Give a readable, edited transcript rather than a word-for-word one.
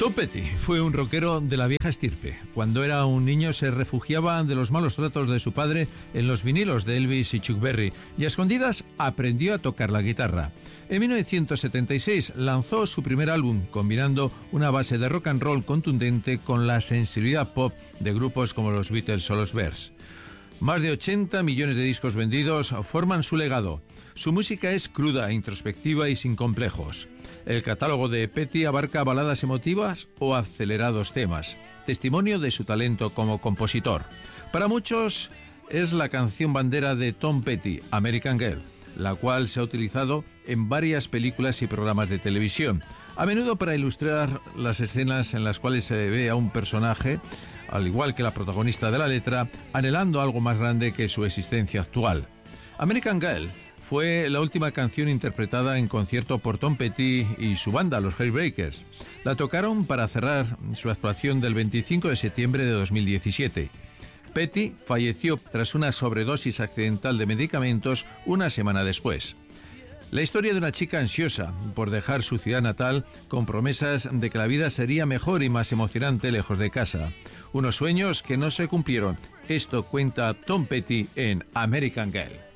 Tom Petty fue un rockero de la vieja estirpe. Cuando era un niño se refugiaba de los malos tratos de su padre en los vinilos de Elvis y Chuck Berry y a escondidas aprendió a tocar la guitarra. En 1976 lanzó su primer álbum combinando una base de rock and roll contundente con la sensibilidad pop de grupos como los Beatles o los Bears. Más de 80 millones de discos vendidos forman su legado. Su música es cruda, introspectiva y sin complejos. El catálogo de Petty abarca baladas emotivas o acelerados temas, testimonio de su talento como compositor. Para muchos es la canción bandera de Tom Petty, American Girl, la cual se ha utilizado en varias películas y programas de televisión, a menudo para ilustrar las escenas en las cuales se ve a un personaje, al igual que la protagonista de la letra, anhelando algo más grande que su existencia actual. American Girl fue la última canción interpretada en concierto por Tom Petty y su banda, los Heartbreakers. La tocaron para cerrar su actuación del 25 de septiembre de 2017. Petty falleció tras una sobredosis accidental de medicamentos una semana después. La historia de una chica ansiosa por dejar su ciudad natal con promesas de que la vida sería mejor y más emocionante lejos de casa. Unos sueños que no se cumplieron. Esto cuenta Tom Petty en American Girl.